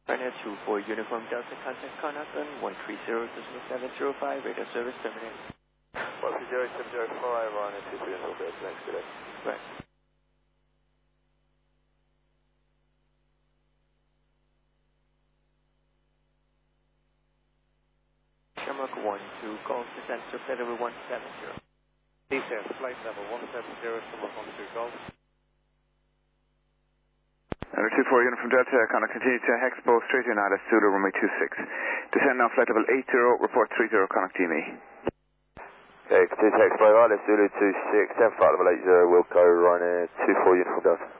Ryanair 24 Uniform Delta, contact Connaughton 130.705, radio service terminated. 130.705, Ryanair 24 Uniform Delta, next to it. Right. Shamrock 12, Golf descent to flight level 170. DCS, flight level 170, Shamrock 12 Golf. Ryanair 24 Uniform Delta, Connaught continue to Hexpo, straight in Alice, Zulu, runway 26. Descend now, flight level 80, report 30, Connaught DME. Okay, continue to Hexpo, Alice, Zulu 26, 10 flight level 80, Wilco, Ryanair 24 Uniform Delta.